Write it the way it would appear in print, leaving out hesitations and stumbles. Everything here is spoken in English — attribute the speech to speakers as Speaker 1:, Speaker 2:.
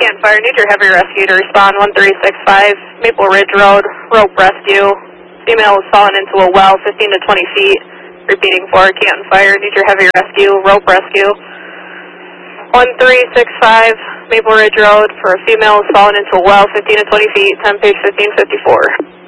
Speaker 1: Canton Fire, need your heavy rescue to respond. 1365 Maple Ridge Road, rope rescue. Female was fallen into a well 15 to 20 feet. Repeating for Canton Fire, need your heavy rescue, rope rescue. 1365 Maple Ridge Road for a female was fallen into a well 15 to 20 feet, 10 page 1554.